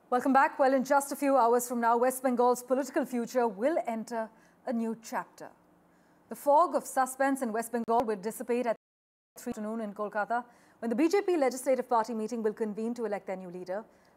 Welcome back. Well, in just a few hours from now, West Bengal's political future will enter a new chapter. The fog of suspense in West Bengal will dissipate at 3 afternoon in Kolkata when the BJP Legislative Party meeting will convene to elect their new leader.